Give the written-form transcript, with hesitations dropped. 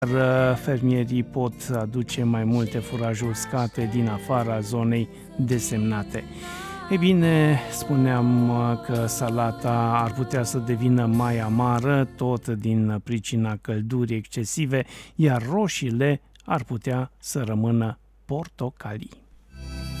fermierii pot aduce mai multe furaje uscate din afara zonei desemnate. Ei bine, spuneam că salata ar putea să devină mai amară, tot din pricina căldurii excesive, iar roșiile ar putea să rămână portocalii.